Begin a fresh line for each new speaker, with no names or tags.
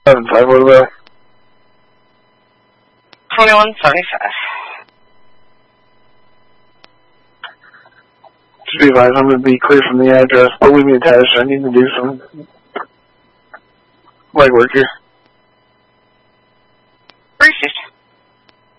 7-5, what about?
2175.
Just be advised, I'm going to be clear from the address, but leave me attached. I need to do some legwork here.